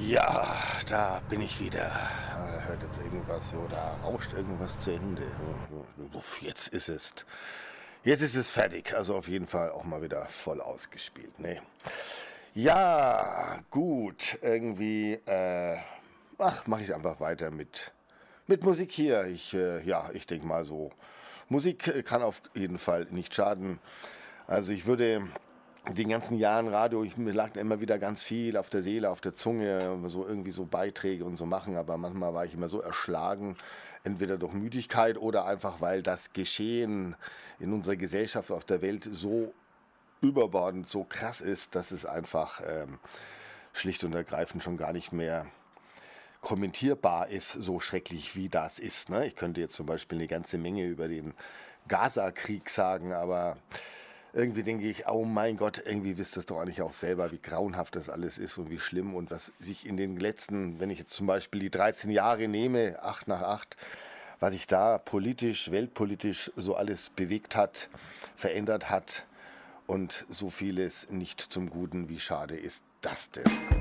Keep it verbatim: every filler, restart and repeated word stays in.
Ja, da bin ich wieder. Da hört jetzt irgendwas so, da rauscht irgendwas zu Ende. Uff, Jetzt ist es, jetzt ist es fertig. Also auf jeden Fall auch mal wieder voll ausgespielt. Ne? Ja, gut. Irgendwie, äh, ach, mache ich einfach weiter mit, mit Musik hier. Ich, äh, ja, ich denke mal so, Musik äh, kann auf jeden Fall nicht schaden. Also ich würde den ganzen Jahren Radio, ich, mir lag immer wieder ganz viel auf der Seele, auf der Zunge, so irgendwie so Beiträge und so machen, aber manchmal war ich immer so erschlagen, entweder durch Müdigkeit oder einfach, weil das Geschehen in unserer Gesellschaft auf der Welt so überbordend, so krass ist, dass es einfach ähm, schlicht und ergreifend schon gar nicht mehr kommentierbar ist, so schrecklich wie das ist. Ne? Ich könnte jetzt zum Beispiel eine ganze Menge über den Gaza-Krieg sagen, aber irgendwie denke ich, oh mein Gott, irgendwie wisst ihr doch eigentlich auch selber, wie grauenhaft das alles ist und wie schlimm und was sich in den letzten, wenn ich jetzt zum Beispiel die dreizehn Jahre nehme, acht nach acht, was sich da politisch, weltpolitisch so alles bewegt hat, verändert hat und so vieles nicht zum Guten. Wie schade ist das denn?